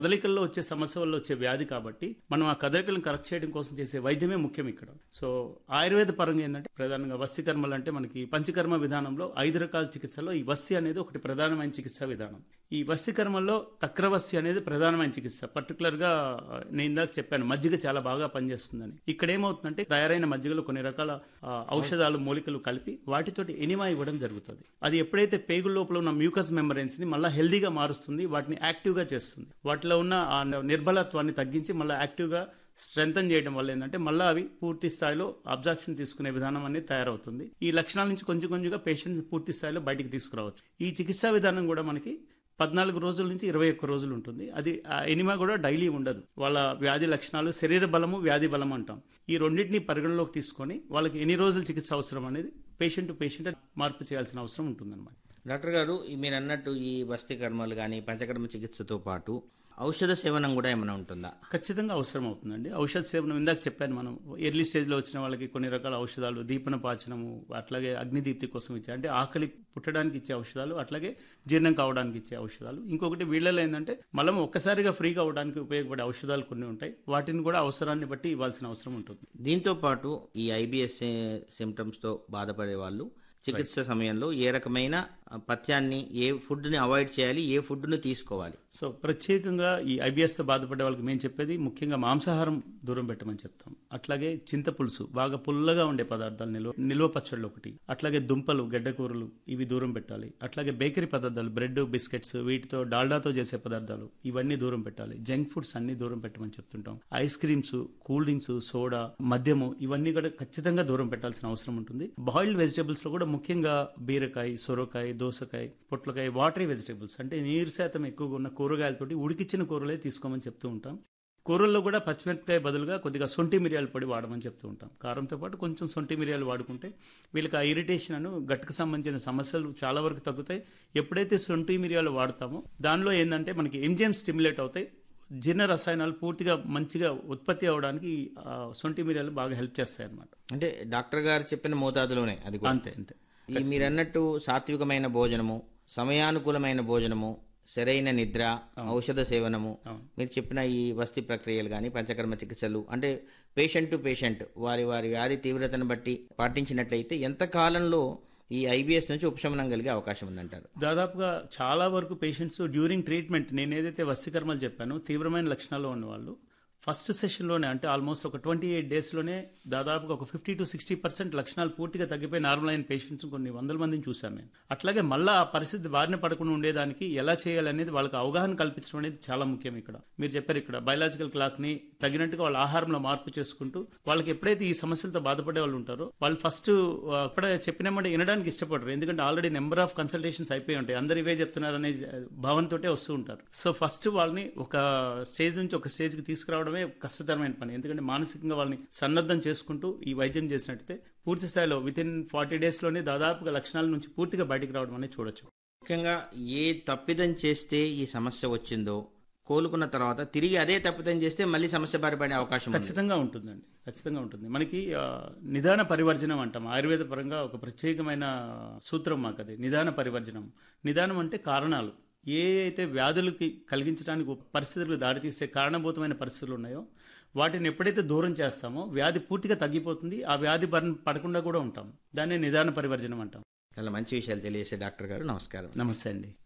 కదలికల్లో వచ్చే సమస్య వల్ల వచ్చే వ్యాధి కాబట్టి మనం ఆ కదలికలను కరెక్ట్ చేయడం కోసం చేసే వైద్యమే ముఖ్యం ఇక్కడ. సో ఆయుర్వేద పరంగా ఏంటంటే ప్రధానంగా వస్యకర్మలు అంటే మనకి పంచకర్మ విధానంలో 5 రకాల చికిత్సలో ఈ వస్య అనేది ఒకటి ప్రధానమైన చికిత్సా విధానం. ఈ వస్యకర్మల్లో తక్రవస్య అనేది ప్రధానమైన చికిత్స. పర్టికులర్ గా నేను ఇందాక చెప్పాను మజ్జిగ చాలా బాగా పనిచేస్తుందని. ఇక్కడ ఏమవుతుందంటే తయారైన మజ్జిగలో కొన్ని రకాల ఔషధాలు మూలికలు కలిపి వాటితోటి ఎనిమా ఇవ్వడం జరుగుతుంది. అది ఎప్పుడైతే పేగుల లోపల ఉన్న మ్యూకస్ మెంబరెన్స్ ని మళ్ళీ హెల్దీగా మారుస్తుంది, వాటిని యాక్టివ్ గా చేస్తుంది. వాటిలో ఉన్న ఆ నిర్బలత్వాన్ని తగ్గించి మళ్ళీ యాక్టివ్ గా స్ట్రెంథన్ చేయడం వల్ల ఏంటంటే మళ్ళీ అవి పూర్తి స్థాయిలో అబ్జార్ప్షన్ తీసుకునే విధానం అనేది తయారవుతుంది. ఈ లక్షణాల నుంచి కొంచెం కొంచెంగా పేషెంట్స్ పూర్తి స్థాయిలో బయటికి తీసుకురావచ్చు. ఈ చికిత్సా విధానం కూడా మనకి 14 రోజుల నుంచి 21 రోజులు ఉంటుంది. అది ఎనిమా కూడా డైలీ ఉండదు. వాళ్ళ వ్యాధి లక్షణాలు శరీర బలము వ్యాధి బలం అంటాం. ఈ రెండింటిని పరిగణలోకి తీసుకొని వాళ్ళకి ఎన్ని రోజులు చికిత్స అవసరం అనేది పేషెంట్ టు పేషెంట్ మార్పు చేయాల్సిన అవసరం ఉంటుందన్నమాట. డాక్టర్ గారు, మీరు అన్నట్టు ఈ వస్తి కర్మలు కానీ పంచకర్మ చికిత్సతో పాటు ఔషధ సేవనం కూడా ఏమైనా ఉంటుందా? ఖచ్చితంగా అవసరం అవుతుందండి. ఔషధ సేవనం ఇందాక చెప్పాను, మనం ఎర్లీ స్టేజ్లో వచ్చిన వాళ్ళకి కొన్ని రకాల ఔషధాలు, దీపన పాచనము, అట్లాగే అగ్నిదీప్తి కోసం ఇచ్చే అంటే ఆకలి పుట్టడానికి ఇచ్చే ఔషధాలు, అట్లాగే జీర్ణం కావడానికి ఇచ్చే ఔషధాలు. ఇంకొకటి వీళ్ళలో ఏంటంటే మలం ఒక్కసారిగా ఫ్రీగా అవడానికి ఉపయోగపడే ఔషధాలు కొన్ని ఉంటాయి. వాటిని కూడా అవసరాన్ని బట్టి ఇవ్వాల్సిన అవసరం ఉంటుంది. దీంతో పాటు ఈ ఐబిఎస్ సిమ్టమ్స్తో బాధపడే వాళ్ళు చికిత్స సమయంలో ఏ రకమైన పథ్యాన్ని, ఏ ఫుడ్ని అవాయిడ్ చేయాలి, ఏ ఫుడ్ని తీసుకోవాలి? సో ప్రత్యేకంగా ఈ ఐబిఎస్తో బాధపడే వాళ్ళకి మేము చెప్పేది ముఖ్యంగా మాంసాహారం దూరం పెట్టమని చెప్తాం. అట్లాగే చింతపులుసు, బాగా పుల్లగా ఉండే పదార్థాలు, నిల్వ పచ్చళ్ళు ఒకటి, అట్లాగే దుంపలు, గడ్డకూరలు ఇవి దూరం పెట్టాలి. అట్లాగే బేకరీ పదార్థాలు, బ్రెడ్, బిస్కెట్స్, వీటితో డాల్డాతో చేసే పదార్థాలు ఇవన్నీ దూరం పెట్టాలి. జంక్ ఫుడ్స్ అన్ని దూరం పెట్టమని చెప్తుంటాం. Ice creams, cool drinks, soda, మద్యము ఇవన్నీ కూడా ఖచ్చితంగా దూరం పెట్టాల్సిన అవసరం ఉంటుంది. బాయిల్డ్ వెజిటేబుల్స్ లో కూడా ముఖ్యంగా బీరకాయ, సొరకాయ, దోసకాయ, పొట్లకాయ, వాటరీ వెజిటేబుల్స్ అంటే నీరు శాతం ఎక్కువగా ఉన్న కూరగాయలతోటి ఉడికిచ్చిన కూరలే తీసుకోమని చెప్తూ ఉంటాం. కూరల్లో కూడా పచ్చిమిరపకాయ బదులుగా కొద్దిగా సొంటి మిరియాల పొడి వాడమని చెప్తూ ఉంటాం. కారంతో పాటు కొంచెం సొంటి మిరియాలు వాడుకుంటే వీళ్ళకి ఆ ఇరిటేషన్ అను గట్టుకు సంబంధించిన సమస్యలు చాలా వరకు తగ్గుతాయి. ఎప్పుడైతే సొంటి మిరియాలు వాడతామో దానిలో ఏంటంటే మనకి ఎంజైమ్ స్టిమ్యులేట్ అవుతాయి. జీర్ణ రసాయనాలు పూర్తిగా మంచిగా ఉత్పత్తి అవడానికి సొంటి మిరియాలు బాగా హెల్ప్ చేస్తాయి అన్నమాట. అంటే డాక్టర్ గారు చెప్పిన మోతాదులోనే అది కూడా. అంతే అంతే. మీరు అన్నట్టు సాత్వికమైన భోజనము, సమయానుకూలమైన భోజనము, సరైన నిద్ర, ఔషధ సేవనము, మీరు చెప్పిన ఈ వస్తి ప్రక్రియలు కానీ పంచకర్మ చికిత్సలు అంటే పేషెంట్ టు పేషెంట్ వారి వారి వ్యాధి తీవ్రతను బట్టి పాటించినట్లయితే ఎంత కాలంలో ఈ ఐబిఎస్ నుంచి ఉపశమనం కలిగే అవకాశం ఉందంటారు? దాదాపుగా చాలా వరకు పేషెంట్స్ డ్యూరింగ్ ట్రీట్మెంట్, నేను ఏదైతే వస్యకర్మలు చెప్పానో తీవ్రమైన లక్షణాలు ఉన్నవాళ్ళు ఫస్ట్ సెషన్లోనే అంటే ఆల్మోస్ట్ ఒక 28 డేస్లోనే దాదాపుగా ఒక 50 to 60% లక్షణాలు పూర్తిగా తగ్గిపోయి నార్మల్ అయిన పేషెంట్స్ కొన్ని వందల మందిని చూసాం మేము. అట్లాగే మళ్ళీ ఆ పరిస్థితి బారిన పడకుండా ఉండేదానికి ఎలా చేయాలనేది వాళ్ళకి అవగాహన కల్పించడం అనేది చాలా ముఖ్యం. ఇక్కడ మీరు చెప్పారు, ఇక్కడ బయలాజికల్ క్లాక్ని తగినట్టుగా వాళ్ళ ఆహారంలో మార్పు చేసుకుంటూ వాళ్ళకి ఎప్పుడైతే ఈ సమస్యలతో బాధపడే వాళ్ళు ఉంటారో వాళ్ళు ఫస్ట్ అప్పుడే చెప్పినామంటే వినడానికి ఇష్టపడరు. ఎందుకంటే ఆల్రెడీ నెంబర్ ఆఫ్ కన్సల్టేషన్స్ అయిపోయి ఉంటాయి, అందరు ఇవే చెప్తున్నారు అనే భావనతోటే వస్తూ ఉంటారు. సో ఫస్ట్ వాళ్ళని ఒక స్టేజ్ నుంచి ఒక స్టేజ్కి తీసుకురావడం కష్టతరమైన పని. ఎందుకంటే మానసికంగా వాళ్ళని సన్నద్ధం చేసుకుంటూ ఈ వైద్యం చేసినట్టయితే పూర్తి స్థాయిలో వితిన్ 40 డేస్లోనే దాదాపుగా లక్షణాల నుంచి పూర్తిగా బయటికి రావడం అనేది చూడొచ్చు. ముఖ్యంగా ఏ తప్పిదం చేస్తే ఈ సమస్య వచ్చిందో కోలుకున్న తర్వాత తిరిగి అదే తప్పిదం చేస్తే మళ్ళీ సమస్య బారిపడే అవకాశం ఖచ్చితంగా ఉంటుందండి. ఖచ్చితంగా ఉంటుంది. మనకి నిదాన పరివర్జనం అంటాం ఆయుర్వేద పరంగా, ఒక ప్రత్యేకమైన సూత్రం మాకు అది నిదాన పరివర్జనం. నిదానం అంటే కారణాలు, ఏ అయితే వ్యాధులకి కలిగించడానికి పరిస్థితులకు దారితీసే కారణభూతమైన పరిస్థితులు ఉన్నాయో వాటిని ఎప్పుడైతే దూరం చేస్తామో వ్యాధి పూర్తిగా తగ్గిపోతుంది. ఆ వ్యాధి పడకుండా కూడా ఉంటాం. దాన్ని నిదాన పరివర్జనం అంటాం. చాలా మంచి విషయాలు తెలియజేసే డాక్టర్ గారు, నమస్కారం. నమస్తే అండి.